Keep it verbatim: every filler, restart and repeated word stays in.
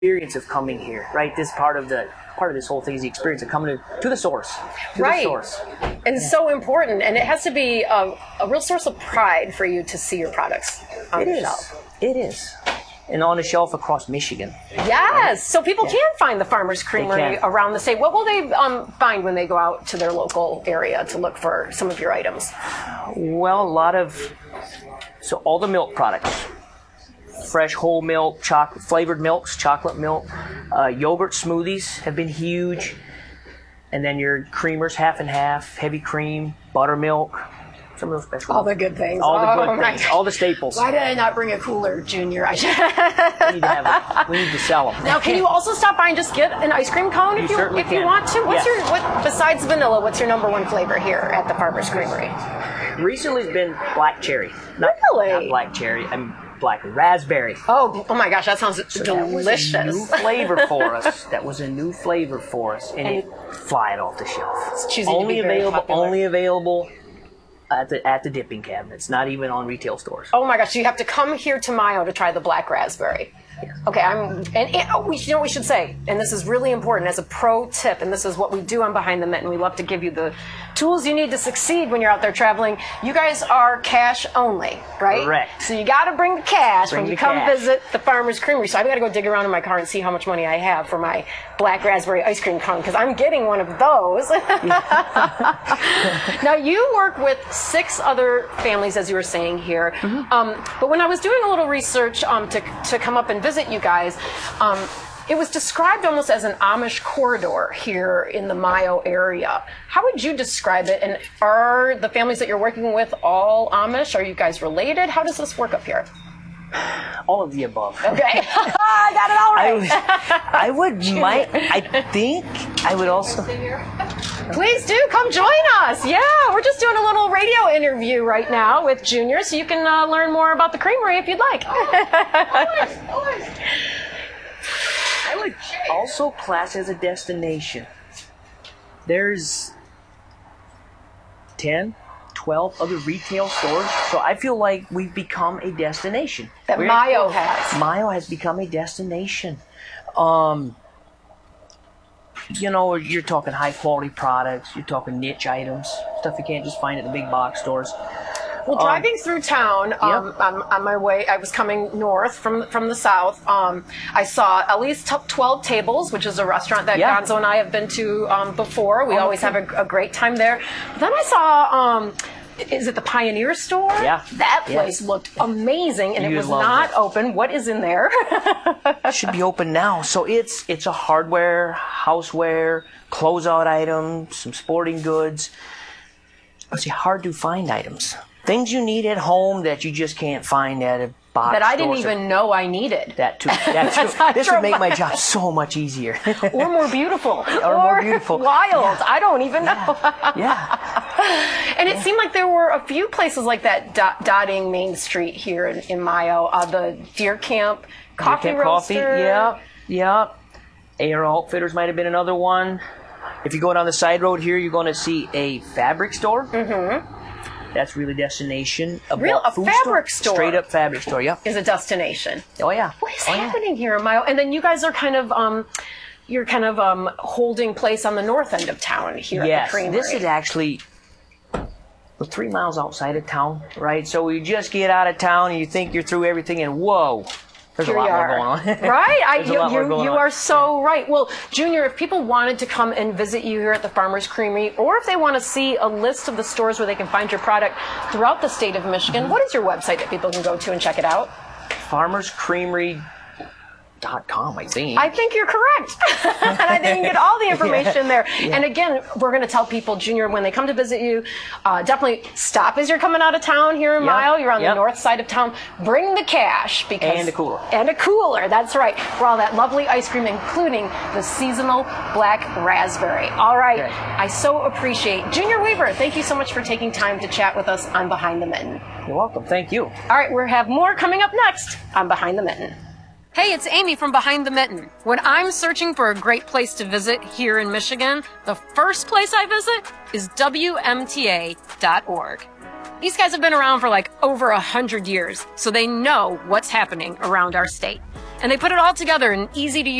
experience of coming here, right? This part of the part of this whole thing is the experience of coming to, to the source, to right. the source. And yeah. so important, and it has to be a, a real source of pride for you to see your products on it the is. shelf. It is. And on the shelf across Michigan. Yes, right? So people yeah. can find the Farmers Creamery around the state. What will they um, find when they go out to their local area to look for some of your items? Well, a lot of, so all the milk products. Fresh whole milk, chocolate flavored milks, chocolate milk, uh, yogurt smoothies have been huge, and then your creamers, half and half, heavy cream, buttermilk, some of those special. All the good things. All the oh, good things. All the staples. Why did I not bring a cooler, Junior? I should. we need to have it. We need to sell them. Now, can you also stop by and just get an ice cream cone if you, you if can. you want to? What's yes. your what besides vanilla? What's your number one flavor here at the Farmers Creamery? Recently, it's been black cherry. Not, really? Not black cherry. I'm. Black raspberry. Oh, oh my gosh, that sounds so delicious. That was a new flavor for us. That was a new flavor for us, and, and it fly it off the shelf. It's choosing only to be available, very popular. only available at the at the dipping cabinets. Not even on retail stores. Oh my gosh, you have to come here to Mayo to try the black raspberry. Yes. Okay, I'm, and, and oh, we, you know what we should say, and this is really important as a pro tip, and this is what we do on Behind the Mitten. We love to give you the tools you need to succeed when you're out there traveling. You guys are cash only, right? Correct. So you got to bring the cash bring when you the come cash. visit the Farmers Creamery. So I've got to go dig around in my car and see how much money I have for my black raspberry ice cream cone, because I'm getting one of those. Now, you work with six other families, as you were saying here. Mm-hmm. um, but when I was doing a little research um, to, to come up and visit you guys, um, it was described almost as an Amish corridor here in the Mayo area. How would you describe it? And are the families that you're working with all Amish? Are you guys related? How does this work up here? All of the above. Okay. I got it all right. I would, I would might, I think I would also. Please do come join us. Yeah, we're just doing a little radio interview right now with Junior, so you can uh, learn more about the creamery if you'd like. Always, always. I would also class as a destination. There's ten, twelve other retail stores, so I feel like we've become a destination. That We're, Mayo has. Mayo has become a destination. Um, you know, you're talking high quality products, you're talking niche items, stuff you can't just find at the big box stores. Well, driving um, through town um, yep. on, on my way, I was coming north from from the south. Um, I saw at least twelve Tables, which is a restaurant that yeah. Gonzo and I have been to um, before. We oh, always okay. have a, a great time there. But then I saw, um, is it the Pioneer Store? Yeah. That place yes. looked amazing, and you it was not that. open. What is in there? It should be open now. So it's it's a hardware, houseware, closeout items, some sporting goods. It's hard to find items. Things you need at home that you just can't find at a box. That I didn't even know I needed. That too. That too. This would make my job so much easier. Or more beautiful. Or, or more beautiful. Wild. Yeah. I don't even yeah. know. Yeah. And it seemed like there were a few places like that dot, dotting Main Street here in, in Mayo. Uh, the Deer Camp Coffee Deer Camp Roaster. Coffee. Yeah. Yeah. A R Outfitters might have been another one. If you go down the side road here, you're going to see a fabric store. Mm-hmm. That's really destination. A Real a food fabric store. store. Straight up fabric store, yeah. Is a destination. Oh yeah. What is oh, happening yeah. here in Mayo? And then you guys are kind of um, you're kind of um, holding place on the north end of town here yes, at the creamery. This is actually we're three miles outside of town, right? So you just get out of town and you think you're through everything, and whoa. There's Here a lot you more are. going on. Right? I, There's you a lot more you, going you on. are so yeah. right. Well, Junior, if people wanted to come and visit you here at the Farmers Creamery, or if they want to see a list of the stores where they can find your product throughout the state of Michigan, mm-hmm. what is your website that people can go to and check it out? farmers creamery dot com, I think. I think you're correct. And I think you can get all the information yeah. there. Yeah. And again, we're going to tell people, Junior, when they come to visit you, uh, definitely stop as you're coming out of town here in yep. Mayo. You're on yep. the north side of town. Bring the cash. because And a cooler. And a cooler. That's right. For all that lovely ice cream, including the seasonal black raspberry. All right. Okay. I so appreciate Junior Weaver. Thank you so much for taking time to chat with us on Behind the Mitten. You're welcome. Thank you. All right. We'll have more coming up next on Behind the Mitten. Hey, it's Amy from Behind the Mitten. When I'm searching for a great place to visit here in Michigan, the first place I visit is W M T A dot org. These guys have been around for like over a hundred years, so they know what's happening around our state. And they put it all together in easy to